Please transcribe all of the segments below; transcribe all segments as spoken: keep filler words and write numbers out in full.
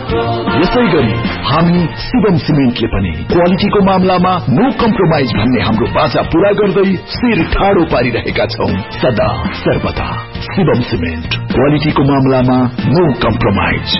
यसैगरी हामी शिवम सिमेन्टले पनि क्वालिटीको मामलामा नो कम्प्रोमाइज भन्ने हाम्रो बाचा पूरा गर्दै शिर ठाडो पारिरहेका छौं सदा सर्वदा। शिवम सिमेन्ट, क्वालिटीको मामलामा नो कम्प्रोमाइज।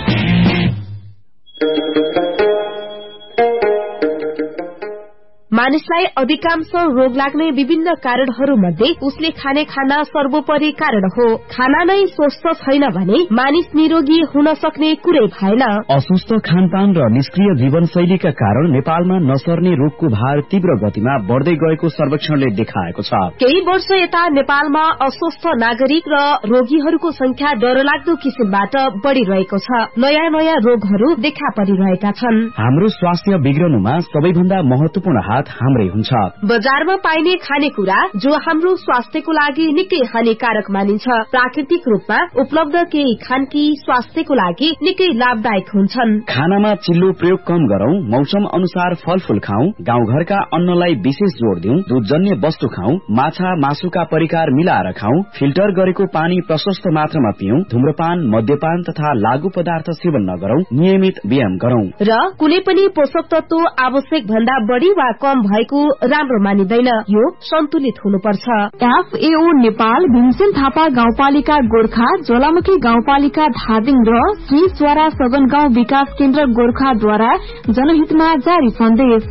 मानिसलाई अधिकांश रोग लाग्ने विभिन्न कारणहरू मध्ये उसले खाने खाना सर्वोपरि कारण हो। खाना नै स्वस्थ छैन भने मानिस निरोगी हुन सक्ने कुरै भएन। अस्वस्थ खानपान र निष्क्रिय जीवनशैलीका कारण नेपालमा नसर्ने रोगको भार तीव्र गतिमा बढ्दै गएको सर्वेक्षणले देखाएको छ। केही वर्ष यता नेपालमा अस्वस्थ नागरिक र रोगीहरूको संख्या डरलाग्दो किसिमबाट बढ़िरहेको छ। नयाँ नयाँ रोगहरू देखा परिरहेका छन्। हाम्रो स्वास्थ्य बिग्रनुमा सबैभन्दा महत्वपूर्ण हात हाम्रै हुन्छ। बजारमा पाइने खानेकुरा जो हाम्रो स्वास्थ्यको लागि निकै हानिकारक मानिन्छ, प्राकृतिक रूपमा उपलब्ध केही खानकी स्वास्थ्यको लागि निकै लाभदायक हुन्छन्। खानामा चिल्लो प्रयोग कम गरौं, मौसम अनुसार फलफूल खाऊ, गाउँघरका अन्नलाई विशेष जोड़ दिउँ, दूधजन्य वस्तु खाऊ, माछा मासुका परिकार मिलाएर खाऊ, फिल्टर गरेको पानी प्रशस्त मात्रामा पिउँ, धूम्रपान मद्यपान तथा लागू पदार्थ सेवन नगरौं, नियमित व्यायाम गरौं र कुनै पनि पोषक तत्व आवश्यक भन्दा बढ़ी वा कम भएको राम्रो मानिदैन। यो सन्तुलित हुनुपर्छ। एफएओ नेपाल, भीमसेन थापा गाउँपालिका गोर्खा, ज्वालामुखी गाउँपालिका धादिङ र श्री स्वरा सदन गाउँ विकास केन्द्र गोर्खाद्वारा जनहितमा जारी सन्देश।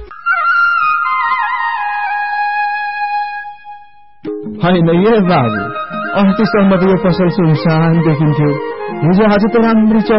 होइन ये बाबु, अस्तिसम्म त यो पसल सुनसान देखिन्थ्यो, हिजो आज त राम्रै